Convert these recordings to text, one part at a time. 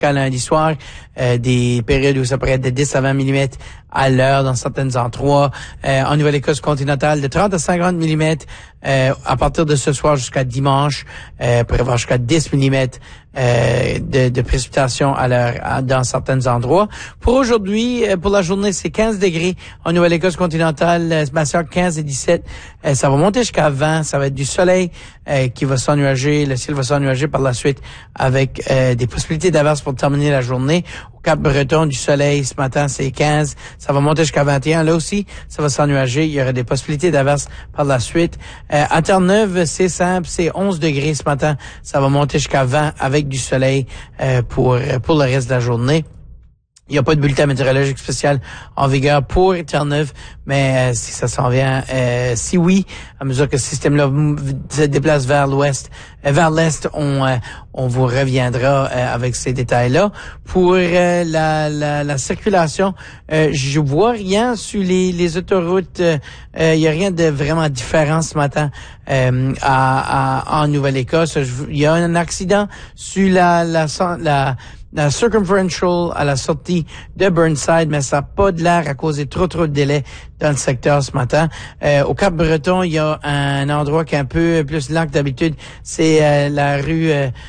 jusqu'à lundi soir, des périodes où ça pourrait être de 10 à 20 mm à l'heure dans certains endroits. En Nouvelle-Écosse continentale, de 30 à 50 mm à partir de ce soir jusqu'à dimanche, pour avoir jusqu'à 10 mm de précipitations à l'heure dans certains endroits. Pour aujourd'hui, pour la journée, c'est 15 degrés en Nouvelle-Écosse continentale, massacre 15 et 17. Ça va monter jusqu'à 20. Ça va être du soleil qui va s'ennuager. Le ciel va s'ennuager par la suite avec des possibilités d'averses pour terminer la journée. Au Cap-Breton, du soleil ce matin, c'est 15. Ça va monter jusqu'à 21. Là aussi, ça va s'ennuager. Il y aura des possibilités d'averses par la suite. À Terre-Neuve, c'est simple, c'est 11 degrés ce matin. Ça va monter jusqu'à 20 avec du soleil pour le reste de la journée. Il n'y a pas de bulletin météorologique spécial en vigueur pour Terre-Neuve, mais si ça s'en vient, si oui, à mesure que ce système-là se déplace vers l'ouest, vers l'est, on vous reviendra avec ces détails-là. Pour la circulation, je vois rien sur les autoroutes. Il y a rien de vraiment différent ce matin en Nouvelle-Écosse. Il y a un accident sur la Circumferential à la sortie de Burnside, mais ça n'a pas de l'air à causer trop de délais dans le secteur ce matin. Au Cap-Breton, il y a un endroit qui est un peu plus lent que d'habitude. C'est la rue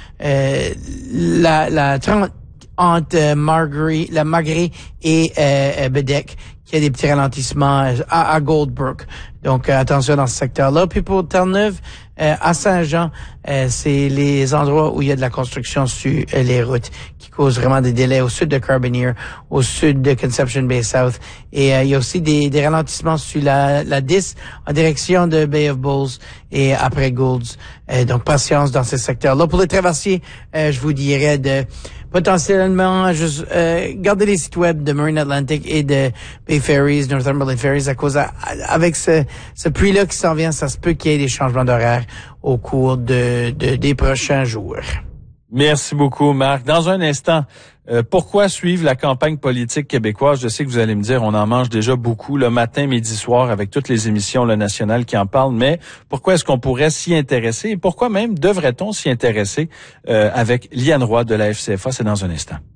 la 30 entre Marguerite et Bedeck, qui a des petits ralentissements à Goldbrook. Donc attention dans ce secteur-là. Puis pour Terre-Neuve, à Saint-Jean, c'est les endroits où il y a de la construction sur les routes qui causent vraiment des délais au sud de Carbonear, au sud de Conception Bay South. Et il y a aussi des ralentissements sur la 10 en direction de Bay of Bulls et après Goulds. Donc patience dans ces secteurs-là. Pour les traversiers, je vous dirais de potentiellement juste garder les sites web de Marine Atlantic et de Bay Ferries, Northumberland Ferries, à cause avec ce pluie-là qui s'en vient, ça se peut qu'il y ait des changements d'horaire au cours des prochains jours. Merci beaucoup, Marc. Dans un instant, pourquoi suivre la campagne politique québécoise? Je sais que vous allez me dire, on en mange déjà beaucoup le matin, midi, soir avec toutes les émissions nationales qui en parlent, mais pourquoi est-ce qu'on pourrait s'y intéresser et pourquoi même devrait-on s'y intéresser avec Liane Roy de la FCFA? C'est dans un instant.